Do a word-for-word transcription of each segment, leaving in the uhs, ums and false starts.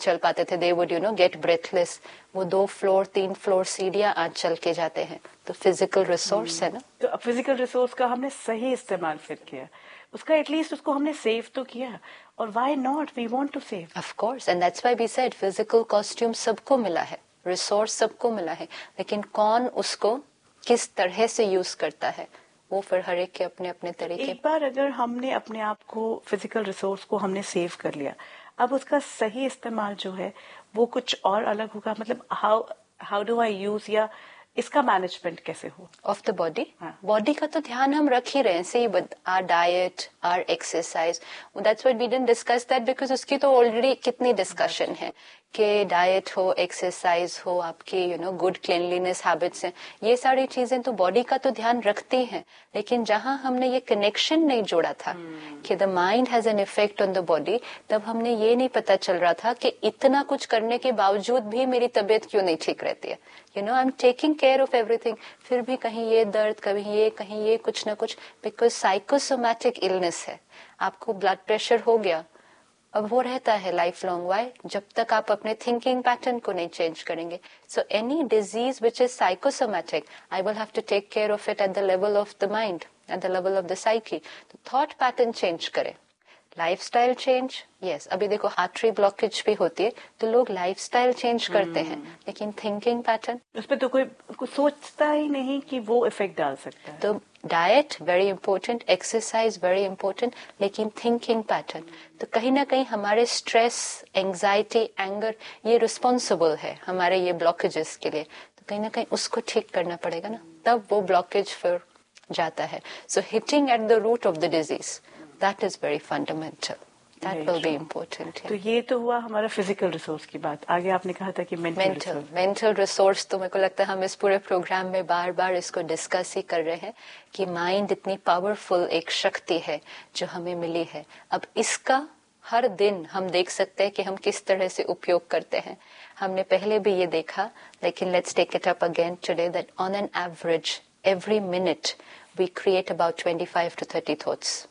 चल पाते थे, they would you know get breathless. वो दो फ्लोर तीन फ्लोर सीढ़ियां आज चल के जाते हैं। तो फिजिकल रिसोर्स है ना। तो फिजिकल रिसोर्स का हमने सही इस्तेमाल फिर किया, उसका एटलीस्ट उसको हमने सेव तो किया, और why not, we want to save. Of course, and that's why we said physical costume सबको मिला है, रिसोर्स सबको मिला है, लेकिन कौन उसको किस तरह से यूज करता है वो फिर हर एक के अपने अपने तरीके। एक बार अगर हमने अपने आप को, फिजिकल रिसोर्स को हमने सेव कर लिया, अब उसका सही इस्तेमाल जो है वो कुछ और अलग होगा। मतलब how how do I use, या इसका मैनेजमेंट कैसे हो ऑफ द बॉडी। बॉडी का तो ध्यान हम रख ही रहे हैं, से are diet, are exercise, that's what we didn't discuss that because उसकी तो ऑलरेडी कितनी डिस्कशन है कि डाइट हो, एक्सरसाइज हो, आपकी you know good cleanliness habits हैं, ये सारी चीजें तो बॉडी का तो ध्यान रखती हैं। लेकिन जहां हमने ये कनेक्शन नहीं जोड़ा था hmm. कि the mind has an effect on the body, तब हमने ये नहीं पता चल रहा था कि इतना कुछ करने के बावजूद भी मेरी तबीयत क्यों नहीं ठीक रहती है। You know I am taking care of everything, फिर भी कहीं ये दर्द, कहीं ये, कहीं ये, कुछ ना कुछ, बिकॉज साइकोसोमैटिक इलनेस है। आपको ब्लड प्रेशर हो गया, अब वो रहता है लाइफ लॉन्ग। वाई? जब तक आप अपने थिंकिंग पैटर्न को नहीं चेंज करेंगे। So any disease which is psychosomatic, I will have to take care of it at the level of the mind, at the level of the psyche. तो thought pattern change करें, lifestyle change. Yes, अभी देखो artery blockage भी होती है तो लोग lifestyle change करते हैं, लेकिन थिंकिंग पैटर्न उस पर तो कोई, कोई सोचता ही नहीं कि वो इफेक्ट डाल सकता है। तो diet very important, exercise very important, लेकिन थिंकिंग पैटर्न तो कहीं ना कहीं हमारे स्ट्रेस, एंजाइटी, एंगर, ये रिस्पॉन्सिबल है हमारे ये ब्लॉकेजेस के लिए। तो कहीं ना कहीं उसको ठीक करना पड़ेगा ना, तब वो ब्लॉकेज फिर जाता है। सो hitting at the root of the disease, that is very fundamental, that will be important. तो ये तो हुआ हमारा फिजिकल रिसोर्स की बात। आगे आपने कहा था कि मेंटल रिसोर्स। मेंटल रिसोर्स तो मेरे को लगता है हम इस पूरे प्रोग्राम में बार बार इसको डिस्कस ही कर रहे हैं कि माइंड इतनी पावरफुल एक शक्ति है जो हमें मिली है। अब इसका हर दिन हम देख सकते हैं कि हम किस तरह से उपयोग करते हैं। हमने पहले भी ये देखा, लेकिन let's take it up again today, that on an average every minute we create about twenty five to thirty thoughts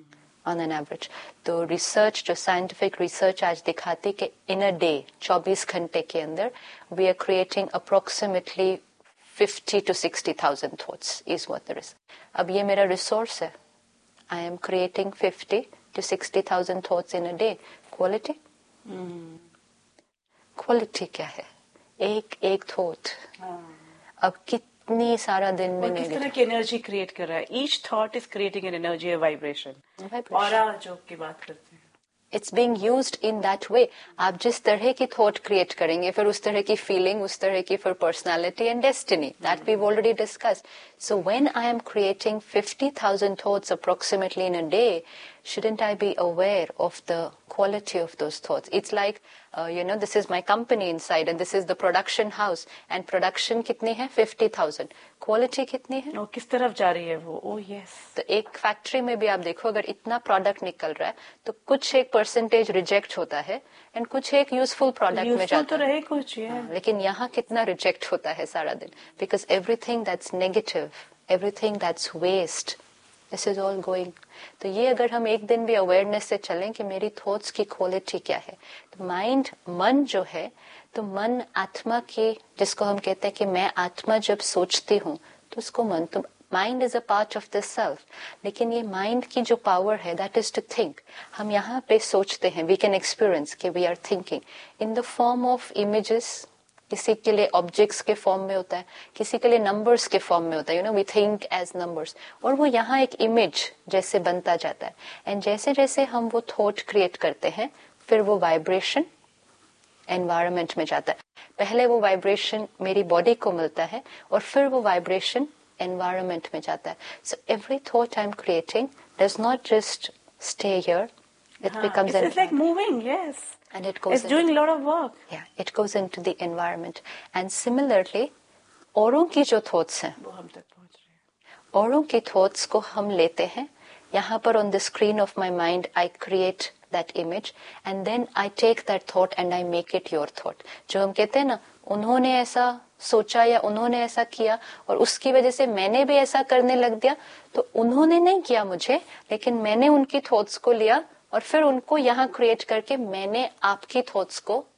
on an average. तो रिसर्च, जो साइंटिफिक रिसर्च आज दिखाती कि इन अ डे, चौबीस घंटे के अंदर we are creating approximately fifty to sixty thousand thoughts is what there is. अब ये मेरा रिसोर्स है, I am creating fifty to sixty thousand thoughts in a day. Quality, quality क्या है? एक एक थॉट अब कितनी सारा दिन में किस तरह की एनर्जी क्रिएट कर रहा है। Each thought is creating an energy, a vibration. Aura जो की बात करते हैं, it's being used in that way. आप जिस तरह की थॉट क्रिएट करेंगे, फिर उस तरह की फीलिंग, उस तरह की फिर personality and destiny, that we already discussed. So when I am creating fifty thousand thoughts approximately in a day, shouldn't I be aware of the quality of those thoughts? It's like, uh, you know, this is my company inside and this is the production house, and production कितनी है? fifty thousand. Quality कितनी है? और किस तरफ जा रही है वो? oh yes. तो एक फैक्ट्री में भी आप देखो, अगर इतना प्रोडक्ट निकल रहा है तो कुछ एक परसेंटेज रिजेक्ट होता है एंड कुछ एक यूजफुल प्रोडक्ट में जाता तो रहे कुछ है। हाँ, लेकिन यहाँ कितना रिजेक्ट होता है सारा दिन, because everything that's negative, everything that's waste, this is all going. तो ये अगर हम एक दिन भी अवेयरनेस से चलें कि मेरी थॉट्स की क्वालिटी क्या है। तो माइंड, मन जो है, तो मन आत्मा की, जिसको हम कहते हैं कि मैं आत्मा जब सोचती हूँ तो उसको मन, तो mind is a part of the self. लेकिन ये माइंड की जो पावर है, दैट इज टू थिंक। हम यहाँ पे सोचते हैं, वी कैन एक्सपीरियंस कि we are thinking in the form of images. किसी के लिए ऑब्जेक्ट्स के फॉर्म में होता है, किसी के लिए नंबर्स के फॉर्म में होता है, you know we think as numbers, और वो यहाँ एक इमेज जैसे बनता जाता है। एंड जैसे जैसे हम वो थॉट क्रिएट करते हैं, फिर वो वाइब्रेशन एनवायरनमेंट में जाता है। पहले वो वाइब्रेशन मेरी बॉडी को मिलता है और फिर वो वाइब्रेशन एनवायरनमेंट में जाता है। So every thought I am creating does not just stay here, it हाँ, becomes it's like moving, yes, and it goes it's doing a lot of work. Yeah, it goes into the environment. And similarly, औरों की जो thoughts हैं, वो हम तक पहुंच रहे हैं। औरों की थॉट्स को हम लेते हैं, यहाँ पर on the screen of my mind I create that image and then I take that thought and I make it your thought. जो हम कहते हैं ना, उन्होंने ऐसा सोचा या उन्होंने ऐसा किया और उसकी वजह से मैंने भी ऐसा करने लग दिया। तो उन्होंने नहीं किया मुझे, लेकिन मैंने उनकी थॉट्स को लिया और फिर उनको यहाँ क्रिएट करके मैंने आपकी थॉट्स को